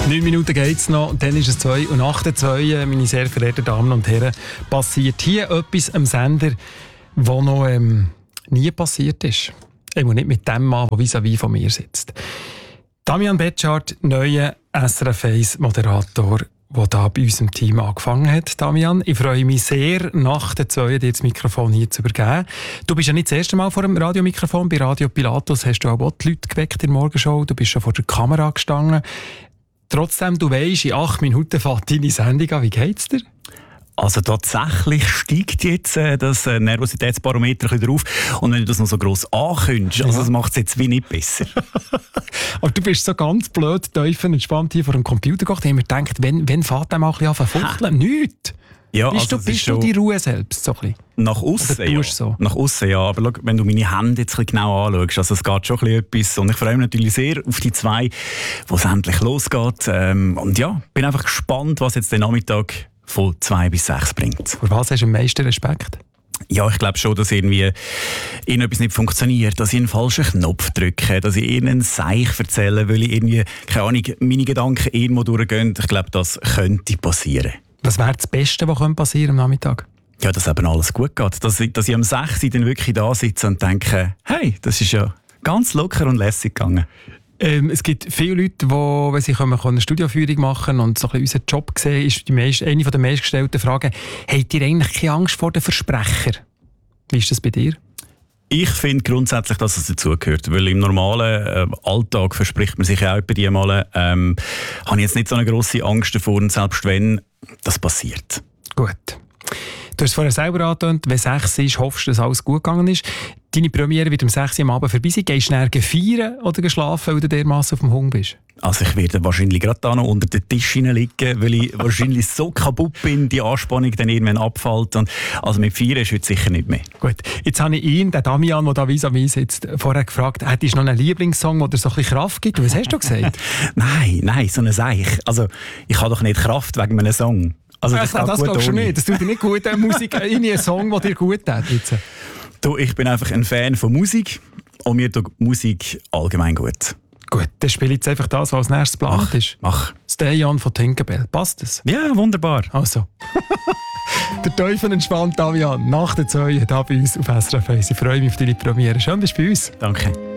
9 Minuten geht's noch, dann ist es 2 und nach der 2, meine sehr verehrten Damen und Herren, passiert hier etwas am Sender, was noch nie passiert ist. Nicht mit dem Mann, der vis-à-vis von mir sitzt. Damian Betschart, neuer SRF 1 Moderator, der hier bei uns im Team angefangen hat. Damian, ich freue mich sehr, nach der 2 dir das Mikrofon hier zu übergeben. Du bist ja nicht das erste Mal vor dem Radiomikrofon. Bei Radio Pilatus hast du auch die Leute geweckt in der Morgenshow. Du bist schon vor der Kamera gestanden. Trotzdem, du weisst, in 8 Minuten fährt deine Sendung an. Wie geht's dir? Also tatsächlich steigt jetzt das Nervositätsbarometer ein bisschen drauf. Und wenn du das noch so gross ankündigst, also das macht es jetzt wie nicht besser. Aber du bist so ganz blöd, tiefenentspannt hier vor dem Computer gekocht. Ich habe mir gedacht, wenn fährt der mal ein bisschen an zu fuchteln? Nichts. Ja, bist du die Ruhe selbst? So ein nach aussen, ja. So? Nach aussen, ja. Aber schau, wenn du meine Hände jetzt ein bisschen genau anschaust, also es geht schon ein bisschen etwas. Und ich freue mich natürlich sehr auf die 2, wo es endlich losgeht. Und ja, bin einfach gespannt, was jetzt den Nachmittag von 2 bis 6 bringt. Vor was hast du am meisten Respekt? Ja, ich glaube schon, dass irgendetwas nicht funktioniert, dass ich einen falschen Knopf drücke, dass ich irgendeinen Seich erzähle, weil ich irgendwie, keine Ahnung, meine Gedanken irgendwo durchgehen. Ich glaube, das könnte passieren. Was wäre das Beste, was passieren am Nachmittag? Ja, dass eben alles gut geht. Dass ich am 6 dann wirklich da sitze und denke, hey, das ist ja ganz locker und lässig gegangen. Es gibt viele Leute, die, wenn sie eine Studioführung machen und so ein bisschen unseren Job sehen, ist eine der meistgestellten Fragen, habt ihr eigentlich keine Angst vor den Versprechern? Wie ist das bei dir? Ich finde grundsätzlich, dass es dazugehört, weil im normalen Alltag verspricht man sich ja auch bei die Male, habe ich jetzt nicht so eine grosse Angst davor, und selbst wenn, das passiert. Gut. Du hast es vorher selber angetönt, wenn 6 ist, hoffst du, dass alles gut gegangen ist. Deine Premiere wird um 6 Uhr am Abend vorbei sein. Gehst du nachher feiern oder schlafen, weil du dermassen auf dem Hund bist? Also ich werde wahrscheinlich gerade da noch unter den Tisch liegen, weil ich wahrscheinlich so kaputt bin, die Anspannung dann irgendwann abfällt. Und also mit Feiern ist heute sicher nicht mehr. Gut, jetzt habe ich ihn, den Damian, der da vis-à-vis sitzt, vorher gefragt, hättest du noch einen Lieblingssong, der dir so ein bisschen Kraft gibt? Was hast du gesagt? Nein, so ein Seich. Also ich habe doch nicht Kraft wegen einem Song. Also das glaubst du nicht. Das tut dir nicht gut, Musik, in einen Song, der dir gut tut. Du, ich bin einfach ein Fan von Musik und mir tut Musik allgemein gut. Gut, dann spiele ich jetzt einfach das, was als nächstes geplant ist. Mach. Stay On von Tinkerbell. Passt das? Ja, wunderbar. Also. Der Teufel entspannt, Damian. Nach der 2 hier bei uns auf SRF 1. Ich freue mich auf deine Premiere. Schön, bist du bei uns. Danke.